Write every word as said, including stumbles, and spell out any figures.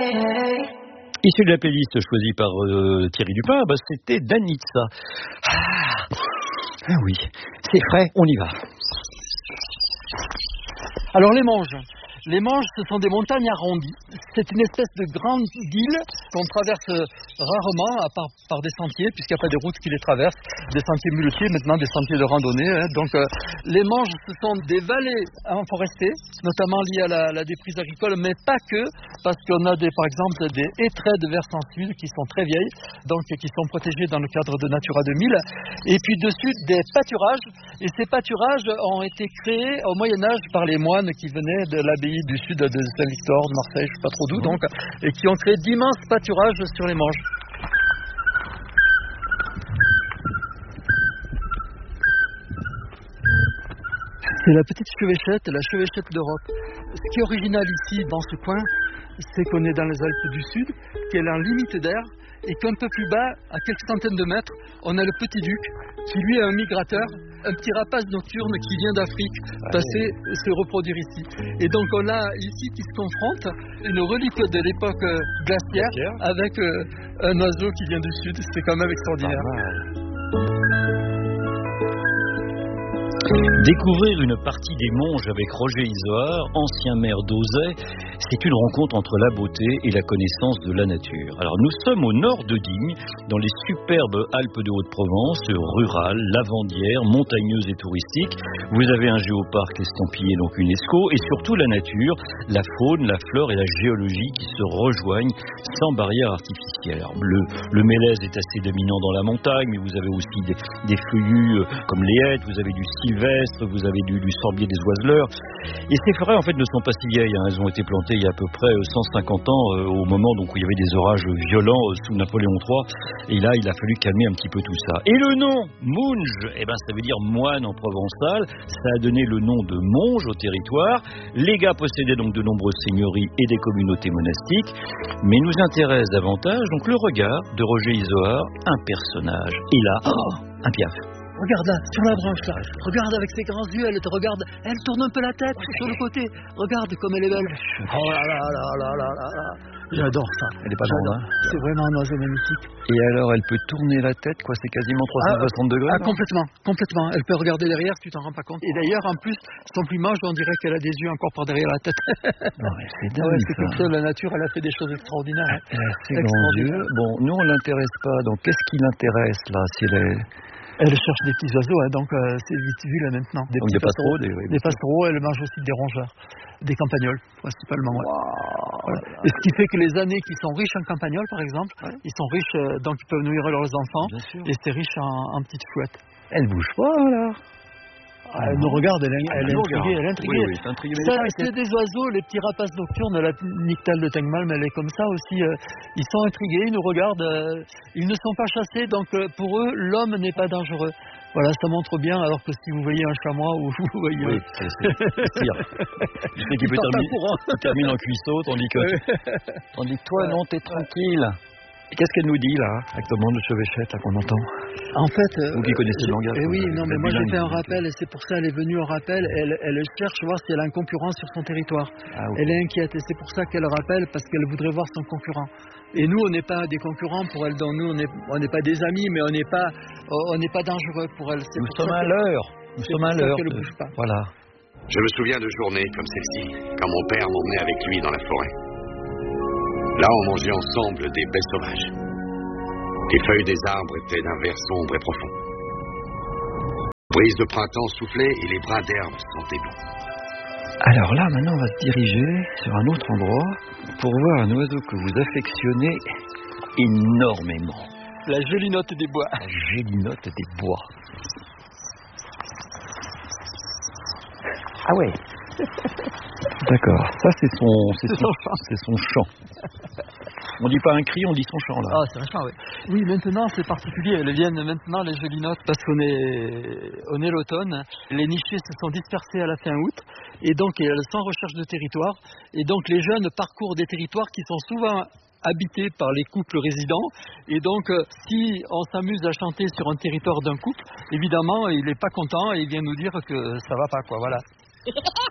Issu de la playlist choisie par euh, Thierry Dupin, bah, c'était Danitza. Ah, ah oui, c'est frais, on y va. Alors les Monges. Les Monges, ce sont des montagnes arrondies. C'est une espèce de grande île qu'on traverse rarement, à part par des sentiers, puisqu'il n'y a pas des routes qui les traversent, des sentiers muletiers, maintenant des sentiers de randonnée. Hein. Donc euh, les Monges, ce sont des vallées forestées, notamment liées à la, la déprise agricole, mais pas que, parce qu'on a des, par exemple des hêtraies de versant sud qui sont très vieilles, donc qui sont protégées dans le cadre de Natura deux mille. Et puis dessus, des pâturages. Et ces pâturages ont été créés au Moyen-Âge par les moines qui venaient de l'abbaye du sud de Saint-Victor, de Marseille, je ne sais pas trop d'où, donc, et qui ont créé d'immenses pâturages sur les Monges. C'est la petite chevêchette, la chevêchette d'Europe. Ce qui est original ici, dans ce coin, c'est qu'on est dans les Alpes du Sud, qu'elle est en limite d'air, et qu'un peu plus bas, à quelques centaines de mètres, on a le Petit Duc, qui lui est un migrateur, un petit rapace nocturne qui vient d'Afrique, passer, se reproduire ici. Et donc on a ici qui se confronte, une relique de l'époque glaciaire, avec euh, un oiseau qui vient du Sud. C'est quand même extraordinaire. Découvrir une partie des Monges avec Roger Izoard, ancien maire d'Auzay, c'est une rencontre entre la beauté et la connaissance de la nature. Alors nous sommes au nord de Digne, dans les superbes Alpes de Haute-Provence, rurales, lavandières, montagneuses et touristiques. Vous avez un géoparc estampillé, donc UNESCO, et surtout la nature, la faune, la flore et la géologie qui se rejoignent sans barrière artificielle. Alors, le, le mélèze est assez dominant dans la montagne, mais vous avez aussi des, des feuillus comme les hêtres, vous avez du sylvestre, vous avez du, du sorbier des oiseleurs. Et ces forêts en fait ne sont pas si vieilles, hein. Elles ont été plantées il y a à peu près cent cinquante ans, euh, au moment donc, où il y avait des orages violents euh, sous Napoléon trois. Et là, il a fallu calmer un petit peu tout ça. Et le nom, Munge, eh ben, ça veut dire moine en provençal. Ça a donné le nom de Monge au territoire. Les gars possédaient donc de nombreuses seigneuries et des communautés monastiques. Mais nous intéresse davantage donc le regard de Roger Izoard, un personnage. Et là, oh, un piaf. Regarde là, sur la branche là, regarde avec ses grands yeux, elle te regarde, elle tourne un peu la tête sur le côté, regarde comme elle est belle. Oh là là là là là là là, j'adore ça. Elle est pas grande, hein. C'est vraiment un oiseau magnifique. Et alors, elle peut tourner la tête, quoi, c'est quasiment trois cent soixante ah, degrés. Ah, complètement, complètement. Elle peut regarder derrière, tu t'en rends pas compte. Et d'ailleurs, en plus, son plumage, on dirait qu'elle a des yeux encore par derrière la tête. Non, mais c'est dingue, ouais, ça. c'est quelque chose, la nature, elle a fait des choses extraordinaires. Hein. Elle a ses grands yeux. Bon, nous, on l'intéresse pas, donc qu'est-ce qui l'intéresse, là, si elle est... Elle cherche des petits oiseaux, hein, donc euh, c'est vite vu là maintenant. Des petits passereaux, des, oui, des passereaux, elle mange aussi des rongeurs, des campagnols principalement. Ouais. Wow. Voilà. Et ce qui fait que les années qui sont riches en campagnols, par exemple, ouais. ils sont riches, euh, donc ils peuvent nourrir leurs enfants, et c'est riche en, en petites chouettes. Elle bouge pas alors. Ah, elle nous regarde, elle, elle, elle est intriguée, elle est intriguée. Oui, oui, c'est intrigué, ça, c'est des oiseaux, les petits rapaces nocturnes, la nyctale de Tengmalm, elle est comme ça aussi. Euh, ils sont intrigués, ils nous regardent, euh, ils ne sont pas chassés, donc euh, pour eux, l'homme n'est pas dangereux. Voilà, ça montre bien, alors que si vous voyez un chamois ou vous voyez... Oui, c'est pire. Je sais qu'il peut terminer, termine en cuisseau, tandis que, tandis que toi, ouais. non, t'es tranquille. Et qu'est-ce qu'elle nous dit, là, avec ton monde de chevêchette, là, qu'on entend? En fait... Vous qui connaissez le langage. Eh oui, non, mais moi, j'ai fait un rappel, et c'est pour ça qu'elle est venue au rappel. Elle, elle cherche voir si elle a un concurrent sur son territoire. Ah, okay. Elle est inquiète, et c'est pour ça qu'elle rappelle, parce qu'elle voudrait voir son concurrent. Et nous, on n'est pas des concurrents pour elle, donc nous, on n'est pas des amis, mais on n'est pas, on n'est pas dangereux pour elle. Nous sommes à l'heure. Nous sommes à l'heure. qu'elle ne bouge pas. Voilà. Je me souviens de journées comme celle-ci, quand mon père m'emmenait avec lui dans la forêt. Là, on mangeait ensemble des baies sauvages. Les feuilles des arbres étaient d'un vert sombre et profond. Brise de printemps soufflait et les bras d'herbe sentaient bon. Alors là, maintenant, on va se diriger sur un autre endroit pour voir un oiseau que vous affectionnez énormément. La gélinotte des bois. La gélinotte des bois. Ah ouais. D'accord. Ça, c'est son, c'est c'est son, son chant. C'est son chant. On dit pas un cri, on dit son chant, là. Ah, c'est un chant, oui. Oui, maintenant, c'est particulier. Elles viennent maintenant, les gélinottes, parce qu'on est, on est l'automne. Les nichés se sont dispersés à la fin août. Et donc, elles sont en recherche de territoire. Et donc, les jeunes parcourent des territoires qui sont souvent habités par les couples résidents. Et donc, si on s'amuse à chanter sur un territoire d'un couple, évidemment, il n'est pas content et il vient nous dire que ça va pas, quoi. Voilà.